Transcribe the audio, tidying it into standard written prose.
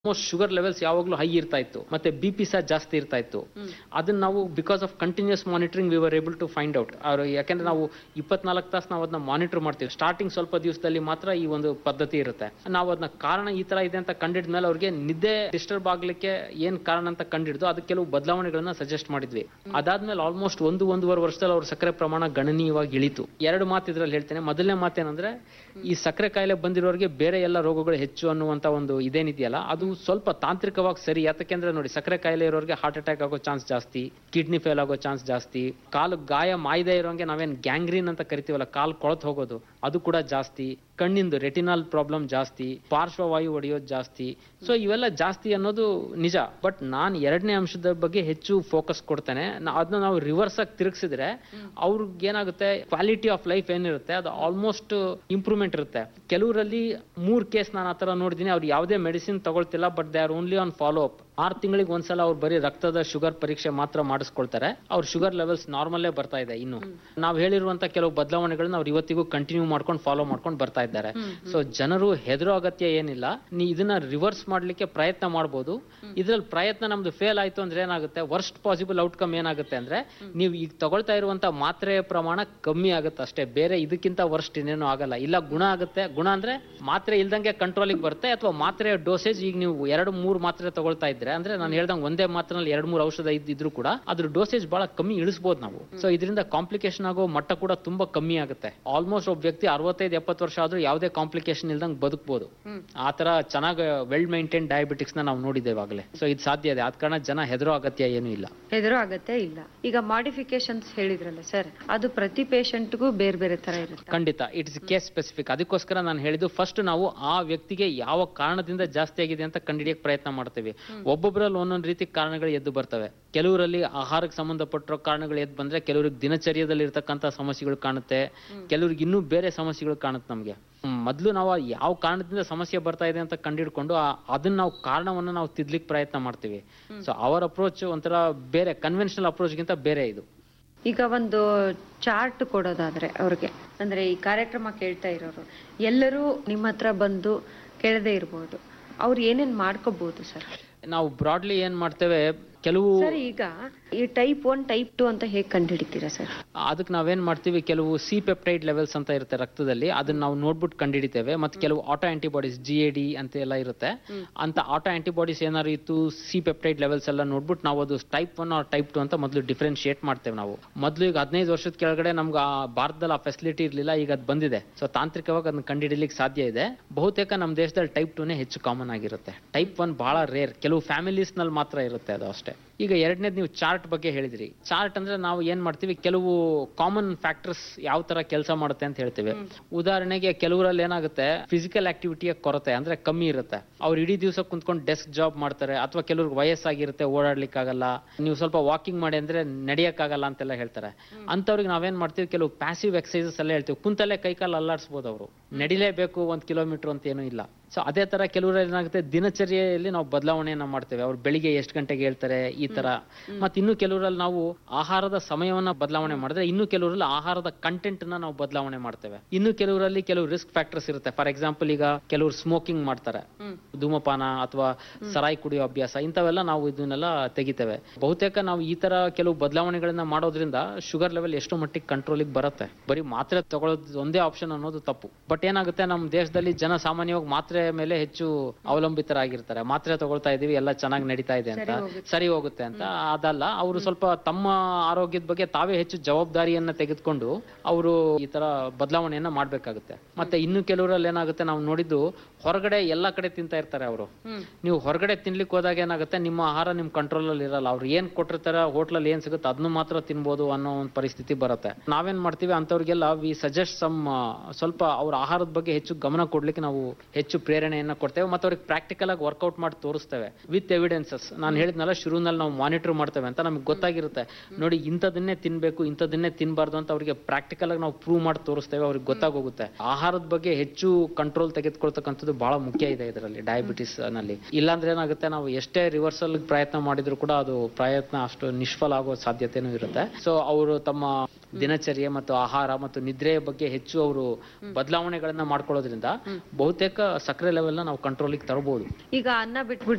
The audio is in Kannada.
ಆಲ್ಮೋಸ್ಟ್ ಶುಗರ್ ಲೆವೆಲ್ಸ್ ಯಾವಾಗಲೂ ಹೈ ಇರ್ತಾ ಇತ್ತು, ಮತ್ತೆ ಬಿ.ಪಿ ಸಹ ಜಾಸ್ತಿ ಇರ್ತಾ ಇತ್ತು. ಅದನ್ನ ನಾವು because of continuous monitoring we were able to find out. ಯಾಕೆಂದ್ರೆ ನಾವು 24 ತಾಸು ನಾವು ಅದನ್ನ ಮಾನಿಟರ್ ಮಾಡ್ತೀವಿ. ಸ್ಟಾರ್ಟಿಂಗ್ ಸ್ವಲ್ಪ ದಿವಸದಲ್ಲಿ ಮಾತ್ರ ಈ ಒಂದು ಪದ್ಧತಿ ಇರುತ್ತೆ. ನಾವು ಅದನ್ನ ಕಾರಣ ಈ ತರ ಇದೆ ಅಂತ ಕಂಡಿಡಿದ ಮೇಲೆ ಅವ್ರಿಗೆ ನಿದ್ದೆ ಡಿಸ್ಟರ್ಬ್ ಆಗ್ಲಿಕ್ಕೆ ಏನ್ ಕಾರಣ ಅಂತ ಕಂಡಿಡಿದು ಅದಕ್ಕೆ ಕೆಲವು ಬದಲಾವಣೆಗಳನ್ನ ಸಜೆಸ್ಟ್ ಮಾಡಿದ್ವಿ. ಅದಾದ್ಮೇಲೆ ಆಲ್ಮೋಸ್ಟ್ ಒಂದೂವರೆ ವರ್ಷದಲ್ಲಿ ಅವ್ರ ಸಕ್ಕರೆ ಪ್ರಮಾಣ ಗಣನೀಯವಾಗಿ ಇಳಿತು. ಎರಡು ಮಾತು ಇದ್ರಲ್ಲಿ ಹೇಳ್ತೇನೆ. ಮೊದಲನೇ ಮಾತೇನಂದ್ರೆ, ಈ ಸಕ್ಕರೆ ಕಾಯಿಲೆ ಬಂದಿರೋರಿಗೆ ಬೇರೆ ಎಲ್ಲ ರೋಗಗಳು ಹೆಚ್ಚು ಅನ್ನುವಂತ ಒಂದು ಇದೇನಿದೆಯಲ್ಲ, ಅದು ಸ್ವಲ್ಪ ತಾಂತ್ರಿಕವಾಗಿ ಸರಿ. ಯಾತಕ್ಕೆಂದ್ರೆ ನೋಡಿ, ಸಕ್ಕರೆ ಕಾಯಿಲೆ ಇರೋರಿಗೆ ಹಾರ್ಟ್ ಅಟ್ಯಾಕ್ ಆಗೋ ಚಾನ್ಸ್ ಜಾಸ್ತಿ, ಕಿಡ್ನಿ ಫೇಲ್ ಆಗೋ ಚಾನ್ಸ್ ಜಾಸ್ತಿ, ಕಾಲು ಗಾಯ ಮಾಯದೆ ಇರೋಂಗೆ ನಾವೇನ್ ಗ್ಯಾಂಗ್ರೀನ್ ಅಂತ ಕರಿತೀವಲ್ಲ, ಕಾಲು ಕೊಳತ್ ಹೋಗೋದು, ಅದು ಕೂಡ ಜಾಸ್ತಿ, ಕಣ್ಣಿಂದು ರೆಟಿನಾಲ್ ಪ್ರಾಬ್ಲಮ್ ಜಾಸ್ತಿ, ಪಾರ್ಶ್ವವಾಯು ಹೊಡೆಯೋದು ಜಾಸ್ತಿ. ಸೊ ಇವೆಲ್ಲ ಜಾಸ್ತಿ ಅನ್ನೋದು ನಿಜ. ಬಟ್ ನಾನು ಎರಡನೇ ಅಂಶದ ಬಗ್ಗೆ ಹೆಚ್ಚು ಫೋಕಸ್ ಕೊಡ್ತೇನೆ. ಅದನ್ನ ನಾವು ರಿವರ್ಸ್ ಆಗಿ ತಿರುಗಿಸಿದ್ರೆ ಅವ್ರಿಗೆ ಏನಾಗುತ್ತೆ, ಕ್ವಾಲಿಟಿ ಆಫ್ ಲೈಫ್ ಏನಿರುತ್ತೆ ಅದು ಆಲ್ಮೋಸ್ಟ್ ಇಂಪ್ರೂವ್ಮೆಂಟ್ ಇರುತ್ತೆ. ಕೆಲವರಲ್ಲಿ 3 ಕೇಸ್ ನಾನು ಆತರ ನೋಡಿದೀನಿ. ಅವ್ರು ಯಾವುದೇ medicine ತಗೊಳ್ತಿಲ್ಲ, but they are only on follow up. 6 ತಿಂಗಳಿಗೆ ಒಂದ್ಸಲ ಅವ್ರು ಬರೀ ರಕ್ತದ ಶುಗರ್ ಪರೀಕ್ಷೆ ಮಾತ್ರ ಮಾಡಿಸ್ಕೊಳ್ತಾರೆ. ಅವ್ರ ಶುಗರ್ ಲೆವೆಲ್ಸ್ ನಾರ್ಮಲ್ಲೇ ಬರ್ತಾ ಇದೆ. ಇನ್ನು ನಾವು ಹೇಳಿರುವಂತ ಕೆಲವು ಬದಲಾವಣೆಗಳನ್ನ ಅವ್ರು ಇವತ್ತಿಗೂ ಕಂಟಿನ್ಯೂ ಮಾಡ್ಕೊಂಡು ಫಾಲೋ ಮಾಡ್ಕೊಂಡು ಬರ್ತಾ ಇದ್ದಾರೆ. ಸೊ ಜನರು ಹೆದರೋ ಅಗತ್ಯ ಏನಿಲ್ಲ. ಇದನ್ನ ರಿವರ್ಸ್ ಮಾಡ್ಲಿಕ್ಕೆ ಪ್ರಯತ್ನ ಮಾಡಬಹುದು. ಇದ್ರಲ್ಲಿ ಪ್ರಯತ್ನ ನಮ್ದು ಫೇಲ್ ಆಯ್ತು ಅಂದ್ರೆ ಏನಾಗುತ್ತೆ, ವರ್ಸ್ಟ್ ಪಾಸಿಬಲ್ ಔಟ್ಕಮ್ ಏನಾಗುತ್ತೆ ಅಂದ್ರೆ, ನೀವು ಈಗ ತಗೊಳ್ತಾ ಇರುವಂತ ಮಾತ್ರೆಯ ಪ್ರಮಾಣ ಕಮ್ಮಿ ಆಗುತ್ತೆ ಅಷ್ಟೇ. ಬೇರೆ ಇದಕ್ಕಿಂತ ವರ್ಸ್ಟ್ ಇನ್ನೇನು ಆಗಲ್ಲ. ಇಲ್ಲ ಗುಣ ಆಗುತ್ತೆ. ಗುಣ ಅಂದ್ರೆ ಮಾತ್ರೆ ಇಲ್ದಂಗೆ ಕಂಟ್ರೋಲಿಗೆ ಬರುತ್ತೆ, ಅಥವಾ ಮಾತ್ರೆಯ ಡೋಸೇಜ್ ಈಗ ನೀವು 2-3 ಮಾತ್ರೆ ತಗೊಳ್ತಾ ಇದ್ರೆ, ಅಂದ್ರೆ ನಾನು ಹೇಳ್ದಂಗೆ ಒಂದೇ ಮಾತ್ರೆನಲ್ಲಿ 2-3 ಔಷಧ ಇದ್ರೂ ಕೂಡ ಅದ್ರ ಡೋಸೇಜ್ ಬಹಳ ಕಮ್ಮಿ ಇಳಿಸಬಹುದು ನಾವು. ಸೊ ಇದರಿಂದ ಕಾಂಪ್ಲಿಕೇಶನ್ ಆಗೋ ಮಟ್ಟ ಕೂಡ ತುಂಬಾ ಕಮ್ಮಿ ಆಗುತ್ತೆ. ಆಲ್ಮೋಸ್ಟ್ ಒಬ್ಬ ವ್ಯಕ್ತಿ 65-70 ವರ್ಷ ಆದ್ರೂ ಯಾವುದೇ ಕಾಂಪ್ಲಿಕೇಶನ್ ಇಲ್ದಂಗೆ ಬದುಕಬಹುದು. ಆತರ ಚೆನ್ನಾಗಿ ವೆಲ್ ಮೈಂಟೈನ್ ಡಯಾಬಿಟಿಕ್ಸ್ ನಾವು ನೋಡಿದ್ದೇವಾಗಲೇ. ಸೊ ಇದು ಸಾಧ್ಯ ಇದೆ. ಆದ ಕಾರಣ ಜನ ಹೆದರೋ ಅಗತ್ಯ ಏನು ಇಲ್ಲ. ಹೆದರೋ ಅಗತ್ಯ ಇಲ್ಲ. ಈಗ ಮಾಡಿಫಿಕೇಶನ್ಸ್ ಹೇಳಿದ್ರಲ್ಲ ಸರ್, ಅದು ಪ್ರತಿ ಪೇಷಂಟ್ಗೂ ಬೇರೆ ಬೇರೆ ತರ ಇರುತ್ತೆ. ಖಂಡಿತ, ಇಟ್ಸ್ ಕೇಸ್ ಸ್ಪೆಸಿಫಿಕ್. ಅದಕ್ಕೋಸ್ಕರ ನಾನು ಹೇಳಿದ್ದು, ಫಸ್ಟ್ ನಾವು ಆ ವ್ಯಕ್ತಿಗೆ ಯಾವ ಕಾರಣದಿಂದ ಜಾಸ್ತಿ ಆಗಿದೆ ಅಂತ ಕಂಡುಹಿಡಿಯಕ್ಕೆ ಪ್ರಯತ್ನ ಮಾಡ್ತೇವೆ. ಒಬ್ಬೊಬ್ಬರಲ್ಲಿ ಒಂದೊಂದು ರೀತಿ ಕಾರಣಗಳು ಎದ್ದು ಬರ್ತವೆ. ಕೆಲವರಲ್ಲಿ ಆಹಾರಕ್ಕೆ ಸಂಬಂಧಪಟ್ಟಿರೋ ಕಾರಣಗಳು ಎದ್ದು ಬಂದ್ರೆ, ಕೆಲವ್ರಿಗೆ ದಿನಚರ್ಯದಲ್ಲಿ ಇರ್ತಕ್ಕಂಥ ಸಮಸ್ಯೆಗಳು ಕಾಣುತ್ತೆ, ಕೆಲವ್ರಿಗೆ ಇನ್ನೂ ಬೇರೆ ಸಮಸ್ಯೆಗಳು ಕಾಣುತ್ತೆ. ನಮ್ಗೆ ಮೊದಲು ನಾವು ಯಾವ ಕಾರಣದಿಂದ ಸಮಸ್ಯೆ ಬರ್ತಾ ಇದೆ ಅಂತ ಕಂಡುಹಿಡ್ಕೊಂಡು ಅದನ್ನ ನಾವು ಕಾರಣವನ್ನು ನಾವು ತಿದ್ಲಿಕ್ಕೆ ಪ್ರಯತ್ನ ಮಾಡ್ತೀವಿ. ಸೊ ಅವರ್ ಅಪ್ರೋಚ್ ಒಂಥರ ಬೇರೆ, ಕನ್ವೆನ್ಷನಲ್ ಅಪ್ರೋಚ್ಗಿಂತ ಬೇರೆ ಇದು. ಈಗ ಒಂದು ಚಾರ್ಟ್ ಕೊಡೋದಾದ್ರೆ ಅವ್ರಿಗೆ, ಅಂದ್ರೆ ಈ ಕಾರ್ಯಕ್ರಮ ಕೇಳ್ತಾ ಇರೋರು ಎಲ್ಲರೂ ನಿಮ್ಮ ಹತ್ರ ಬಂದು ಕೇಳದೇ ಇರ್ಬೋದು, ಅವ್ರು ಏನೇನ್ ಮಾಡ್ಕೋಬಹುದು ಸರ್? ನಾವು ಬ್ರಾಡ್ಲಿ ಏನ್ ಮಾಡ್ತೇವೆ, ಕೆಲವು ಸರ್ ಈಗ ಈ ಟೈಪ್ 1 ಟೈಪ್ 2 ಅಂತ ಹೇಗೆ ಕಂಡುಹಿಡಿತೀರಾ ಸರ್? ಅದಕ್ಕೆ ನಾವೇನ್ ಮಾಡ್ತೀವಿ, ಕೆಲವು ಸಿ ಪೆಪ್ಟೈಡ್ ಲೆವೆಲ್ಸ್ ಅಂತ ಇರುತ್ತೆ ರಕ್ತದಲ್ಲಿ, ಅದನ್ನ ನಾವು ನೋಡ್ಬಿಟ್ಟು ಕಂಡುಹಿಡಿತೇವೆ. ಮತ್ತೆ ಕೆಲವು ಆಟೋ ಆಂಟಿಬಾಡೀಸ್ GAD ಅಂತ ಎಲ್ಲ ಇರುತ್ತೆ. ಅಂತ ಆಟೋ ಆಂಟಿಬಾಡೀಸ್ ಏನಾದ್ರು ಇತ್ತು, ಸಿ ಪೆಪ್ಟೈಡ್ ಲೆವೆಲ್ಸ್ ಎಲ್ಲ ನೋಡ್ಬಿಟ್ಟು ನಾವು ಅದು ಟೈಪ್ 1 ಆರ್ ಟೈಪ್ 2 ಅಂತ ಮೊದಲು ಡಿಫ್ರೆನ್ಶಿಯೇಟ್ ಮಾಡ್ತೇವೆ ನಾವು. ಮೊದಲು ಈಗ 15 ವರ್ಷದ ಕೆಳಗಡೆ ನಮ್ಗೆ ಭಾರತದಲ್ಲಿ ಆ ಫೆಸಿಲಿಟಿ ಇರಲಿಲ್ಲ, ಈಗ ಅದು ಬಂದಿದೆ. ಸೊ ತಾಂತ್ರಿಕವಾಗಿ ಅದನ್ನ ಕಂಡುಹಿಡಿಲಿಕ್ಕೆ ಸಾಧ್ಯ ಇದೆ. ಬಹುತೇಕ ನಮ್ಮ ದೇಶದಲ್ಲಿ ಟೈಪ್ 2ನೇ ಹೆಚ್ಚು ಕಾಮನ್ ಆಗಿರುತ್ತೆ. ಟೈಪ್ 1 ಬಹಳ ರೇರ್, ಕೆಲವು ಫ್ಯಾಮಿಲೀಸ್ ನಲ್ಲಿ ಮಾತ್ರ ಇರುತ್ತೆ ಅದು ಅಷ್ಟೇ. ಈಗ ಎರಡನೇದು ನೀವು ಚಾರ್ಟ್ ಬಗ್ಗೆ ಹೇಳಿದ್ರಿ. ಚಾರ್ಟ್ ಅಂದ್ರೆ ನಾವು ಏನ್ ಮಾಡ್ತೀವಿ, ಕೆಲವು ಕಾಮನ್ ಫ್ಯಾಕ್ಟರ್ಸ್ ಯಾವ ತರ ಕೆಲಸ ಮಾಡುತ್ತೆ ಅಂತ ಹೇಳ್ತೀವಿ. ಉದಾಹರಣೆಗೆ ಕೆಲವರಲ್ಲಿ ಏನಾಗುತ್ತೆ, ಫಿಸಿಕಲ್ ಆಕ್ಟಿವಿಟಿಯ ಕೊರತೆ ಅಂದ್ರೆ ಕಮ್ಮಿ ಇರುತ್ತೆ. ಅವ್ರು ಇಡೀ ದಿವಸ ಕುಂತ್ಕೊಂಡು ಡೆಸ್ಕ್ ಜಾಬ್ ಮಾಡ್ತಾರೆ, ಅಥವಾ ಕೆಲವ್ರಿಗೆ ವಯಸ್ಸಾಗಿರುತ್ತೆ, ಓಡಾಡ್ಲಿಕ್ಕಾಗಲ್ಲ, ನೀವು ಸ್ವಲ್ಪ ವಾಕಿಂಗ್ ಮಾಡಿ ಅಂದ್ರೆ ನಡೆಯಕ್ಕಾಗಲ್ಲ ಅಂತೆಲ್ಲ ಹೇಳ್ತಾರೆ. ಅಂತವ್ರಿಗೆ ನಾವೇನ್ ಮಾಡ್ತೀವಿ, ಕೆಲವು ಪ್ಯಾಸಿವ್ ಎಕ್ಸರ್ಸೈಸಸ್ ಎಲ್ಲ ಹೇಳ್ತೀವಿ. ಕುಂತಲ್ಲೇ ಕೈಕಾಲು ಅಲ್ಲಾಡಿಸಬಹುದು, ಅವರು ನಡಿಲೇಬೇಕು 1 ಕಿಲೋಮೀಟರ್ ಅಂತ ಏನೂ ಇಲ್ಲ. ಸೊ ಅದೇ ತರ ಕೆಲವರಲ್ಲಿ ಏನಾಗುತ್ತೆ, ದಿನಚರ್ಯೆಯಲ್ಲಿ ನಾವು ಬದಲಾವಣೆಯನ್ನ ಮಾಡ್ತೇವೆ. ಅವ್ರು ಬೆಳಿಗ್ಗೆ ಎಷ್ಟು ಗಂಟೆಗೆ ಹೇಳ್ತಾರೆ ಈ ತರ. ಮತ್ತೆ ಇನ್ನು ಕೆಲವರಲ್ಲಿ ನಾವು ಆಹಾರದ ಸಮಯವನ್ನ ಬದಲಾವಣೆ ಮಾಡಿದ್ರೆ, ಇನ್ನು ಕೆಲವರಲ್ಲಿ ಆಹಾರದ ಕಂಟೆಂಟ್ ನ ನಾವು ಬದಲಾವಣೆ ಮಾಡ್ತೇವೆ. ಇನ್ನು ಕೆಲವರಲ್ಲಿ ಕೆಲವು ರಿಸ್ಕ್ ಫ್ಯಾಕ್ಟರ್ಸ್ ಇರುತ್ತೆ. ಫಾರ್ ಎಕ್ಸಾಂಪಲ್, ಈಗ ಕೆಲವರು ಸ್ಮೋಕಿಂಗ್ ಮಾಡ್ತಾರೆ, ಧೂಮಪಾನ ಅಥವಾ ಸರಾಯಿ ಕುಡಿಯೋ ಅಭ್ಯಾಸ, ಇಂಥವೆಲ್ಲ ನಾವು ಇದನ್ನೆಲ್ಲ ತೆಗಿತೇವೆ. ಬಹುತೇಕ ನಾವು ಈ ತರ ಕೆಲವು ಬದಲಾವಣೆಗಳನ್ನ ಮಾಡೋದ್ರಿಂದ ಶುಗರ್ ಲೆವೆಲ್ ಎಷ್ಟು ಮಟ್ಟಿಗೆ ಕಂಟ್ರೋಲಿಗೆ ಬರುತ್ತೆ. ಬರೀ ಮಾತ್ರೆ ತಗೊಳ್ಳೋದು ಒಂದೇ ಆಪ್ಷನ್ ಅನ್ನೋದು ತಪ್ಪು. ಬಟ್ ಏನಾಗುತ್ತೆ, ನಮ್ಮ ದೇಶದಲ್ಲಿ ಜನ ಸಾಮಾನ್ಯವಾಗಿ ಮಾತ್ರೆ ಮೇಲೆ ಹೆಚ್ಚು ಅವಲಂಬಿತರಾಗಿರ್ತಾರೆ. ಮಾತ್ರೆ ತಗೊಳ್ತಾ ಇದೀವಿ, ಎಲ್ಲ ಚೆನ್ನಾಗಿ ನಡೀತಾ ಇದೆ ಅಂತ, ಸರಿ ಹೋಗುತ್ತೆ ಅಂತ. ಅದಲ್ಲ, ಅವರು ಸ್ವಲ್ಪ ತಮ್ಮ ಆರೋಗ್ಯದ ಬಗ್ಗೆ ತಾವೇ ಹೆಚ್ಚು ಜವಾಬ್ದಾರಿಯನ್ನ ತೆಗೆದುಕೊಂಡು ಅವರು ಈ ತರ ಬದಲಾವಣೆಯನ್ನ ಮಾಡ್ಬೇಕಾಗುತ್ತೆ. ಮತ್ತೆ ಇನ್ನು ಕೆಲವರಲ್ಲಿ ಏನಾಗುತ್ತೆ, ನಾವು ನೋಡಿದ್ದು, ಹೊರಗಡೆ ಎಲ್ಲಾ ಕಡೆ ತಿಂತಾ ಇರ್ತಾರೆ ಅವರು. ನೀವು ಹೊರಗಡೆ ತಿನ್ಲಿಕ್ಕೆ ಹೋದಾಗ ಏನಾಗುತ್ತೆ, ನಿಮ್ಮ ಆಹಾರ ನಿಮ್ ಕಂಟ್ರೋಲ್ ಅಲ್ಲಿ ಇರಲ್ಲ. ಅವ್ರು ಏನ್ ಕೊಟ್ಟಿರ್ತಾರೆ, ಹೋಟ್ಲಲ್ಲಿ ಏನ್ ಸಿಗುತ್ತೆ ಅದನ್ನು ಮಾತ್ರ ತಿನ್ಬೋದು ಅನ್ನೋ ಒಂದು ಪರಿಸ್ಥಿತಿ ಬರುತ್ತೆ. ನಾವೇನ್ ಮಾಡ್ತೀವಿ, ಅಂತವ್ರಿಗೆಲ್ಲ ವಿ ಸಜೆಸ್ಟ್ ಸ್ವಲ್ಪ ಅವ್ರ ಆಹಾರದ ಬಗ್ಗೆ ಹೆಚ್ಚು ಗಮನ ಕೊಡ್ಲಿಕ್ಕೆ ನಾವು ಹೆಚ್ಚು ಪ್ರೇರಣೆಯನ್ನ ಕೊಡ್ತೇವೆ. ಮತ್ತೆ ಅವ್ರಿಗೆ ಪ್ರಾಕ್ಟಿಕಲ್ ಆಗಿ ವರ್ಕೌಟ್ ಮಾಡಿ ತೋರಿಸ್ತೇವೆ ವಿತ್ ಎವಿಡೆನ್ಸಸ್. ನಾನು ಹೇಳಿದ್ನಲ್ಲ ಶುರುನಲ್ಲಿ ನಾವು ಮಾನಿಟರ್ ಮಾಡ್ತೇವೆ ಅಂತ, ನಮ್ಗೆ ಗೊತ್ತಾಗಿರುತ್ತೆ. ನೋಡಿ, ಇಂಥದನ್ನೇ ತಿನ್ಬೇಕು, ಇಂಥದನ್ನೇ ತಿನ್ಬಾರ್ದು ಅಂತ ಅವ್ರಿಗೆ ಪ್ರಾಕ್ಟಿಕಲ್ ಆಗಿ ನಾವು ಪ್ರೂವ್ ಮಾಡಿ ತೋರಿಸ್ತೇವೆ. ಅವ್ರಿಗೆ ಗೊತ್ತಾಗೋಗುತ್ತೆ. ಆಹಾರದ ಬಗ್ಗೆ ಹೆಚ್ಚು ಕಂಟ್ರೋಲ್ ತೆಗೆದುಕೊಳ್ತಕ್ಕಂಥದ್ದು ಬಹಳ ಮುಖ್ಯ ಇದೆ ಇದರಲ್ಲಿ, ಡಯಾಬಿಟಿಸ್ ನಲ್ಲಿ. ಇಲ್ಲಾಂದ್ರೆ ಏನಾಗುತ್ತೆ, ನಾವು ಎಷ್ಟೇ ರಿವರ್ಸಲ್ ಪ್ರಯತ್ನ ಮಾಡಿದ್ರು ಕೂಡ ಅದು ಪ್ರಯತ್ನ ಅಷ್ಟು ನಿಷ್ಫಲ ಆಗೋ ಸಾಧ್ಯತೆನೂ ಇರುತ್ತೆ. ಸೊ ಅವರು ತಮ್ಮ ದಿನಚರ್ಯೆ ಮತ್ತು ಆಹಾರ ಮತ್ತು ನಿದ್ರೆಯ ಬಗ್ಗೆ ಹೆಚ್ಚು ಅವರು ಬದಲಾವಣೆಗಳನ್ನ ಮಾಡ್ಕೊಳ್ಳೋದ್ರಿಂದ ಬಹುತೇಕ ಸಕ್ಕರೆ ಲೆವೆಲ್ ನಾವು ಕಂಟ್ರೋಲಿಗೆ ತರಬಹುದು. ಈಗ ಅನ್ನ ಬಿಟ್ಬಿಟ್ಟು